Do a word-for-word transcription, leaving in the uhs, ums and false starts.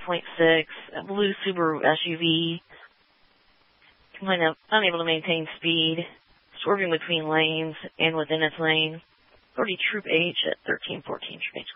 point six, a blue Subaru S U V, unable to maintain speed, swerving between lanes and within its lane. authority Troop H at thirteen fourteen Troop H.